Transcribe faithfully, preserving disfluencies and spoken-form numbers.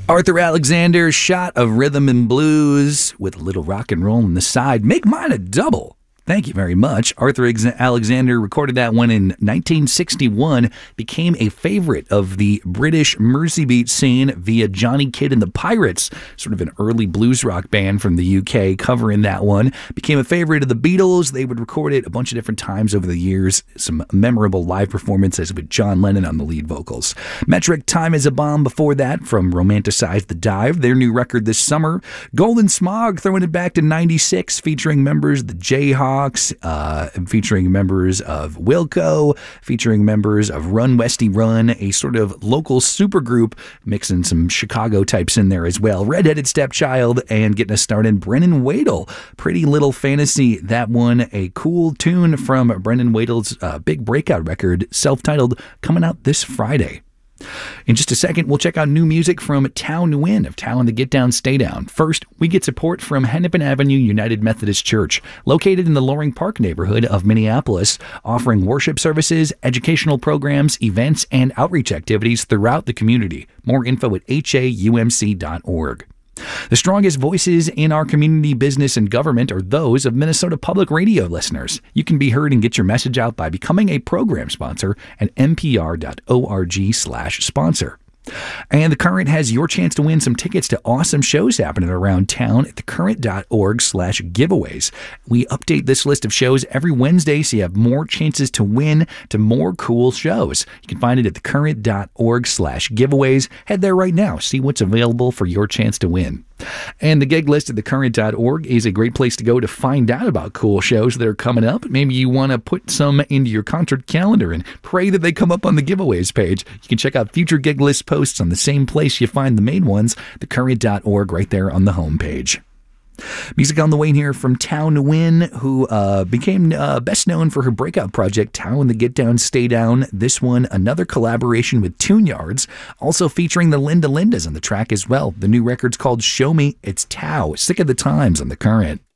Arthur Alexander, Shot of Rhythm and Blues with a little rock and roll on the side. Make mine a double. Thank you very much. Arthur Alexander recorded that one in nineteen sixty-one, became a favorite of the British Merseybeat scene via Johnny Kidd and the Pirates, sort of an early blues rock band from the U K covering that one. Became a favorite of the Beatles. They would record it a bunch of different times over the years. Some memorable live performances with John Lennon on the lead vocals. Metric, Time is a Bomb before that from Romanticize the Dive, their new record this summer. Golden Smog throwing it back to ninety-six, featuring members of the Jayhawks, Uh, featuring members of Wilco, featuring members of Run Westy Run, a sort of local supergroup, mixing some Chicago types in there as well. Redheaded Stepchild, and getting us started, Brennan Wadle, Pretty Little Fantasy. That one, a cool tune from Brennan Wadle's uh, big breakout record, self-titled, coming out this Friday. In just a second, we'll check out new music from Tao Nguyen of Tao and the Get Down Stay Down. First, we get support from Hennepin Avenue United Methodist Church, located in the Loring Park neighborhood of Minneapolis, offering worship services, educational programs, events, and outreach activities throughout the community. More info at H A U M C dot org. The strongest voices in our community, business, and government are those of Minnesota Public Radio listeners. You can be heard and get your message out by becoming a program sponsor at N P R dot org slash sponsor. And The Current has your chance to win some tickets to awesome shows happening around town at thecurrent dot org slash giveaways. We update this list of shows every Wednesday so you have more chances to win to more cool shows. You can find it at thecurrent dot org slash giveaways. Head there right now. See what's available for your chance to win. And the gig list at thecurrent dot org is a great place to go to find out about cool shows that are coming up. Maybe you want to put some into your concert calendar and pray that they come up on the giveaways page. You can check out future gig list posts on the same place you find the main ones, thecurrent dot org, right there on the homepage. Music on the way here from Tao Nguyen, who uh, became uh, best known for her breakout project, Tao and the Get Down Stay Down. This one, another collaboration with Tune Yards, also featuring the Linda Lindas on the track as well. The new record's called Show Me. It's Tao, Sick of the Times on The Current.